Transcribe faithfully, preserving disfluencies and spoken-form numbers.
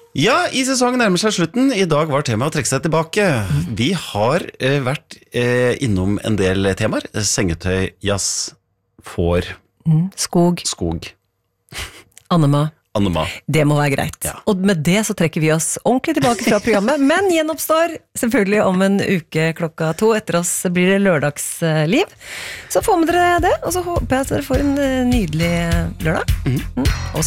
Ja, i sesongen nærmer seg slutten. I dag var temaet å trekke seg tilbake. Vi har eh, vært eh, innom en del temaer. Sengetøy, jazz, får, Mm, skog, skog, Annema. Annema. Det må være greit. Ja. Og med det så trekker vi oss ordentlig tilbake fra programmet, men gjenoppstår selvfølgelig om en uke klokka to. Etter oss blir det lørdagsliv. Så få med dere det, og så håper jeg at dere får en nydelig lørdag. Mm. Mm. Og så